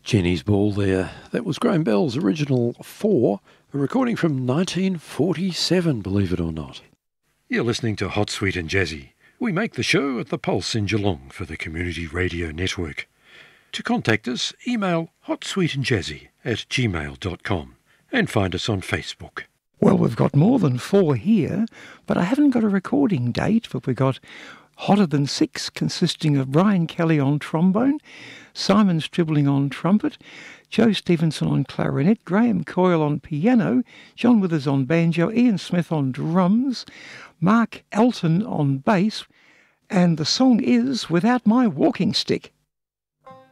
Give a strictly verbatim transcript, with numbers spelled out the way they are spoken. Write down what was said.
Jenny's Ball there. That was Graham Bell's original four, a recording from nineteen forty-seven, believe it or not. You're listening to Hot, Sweet and Jazzy. We make the show at the Pulse in Geelong for the Community Radio Network. To contact us, email hotsweetandjazzy at gmail dot com and find us on Facebook. Well, we've got more than four here, but I haven't got a recording date, but we've got Hotter Than Six, consisting of Brian Kelly on trombone, Simon Stribling on trumpet, Joe Stevenson on clarinet, Graham Coyle on piano, John Withers on banjo, Ian Smith on drums, Mark Elton on bass, and the song is Without My Walking Stick.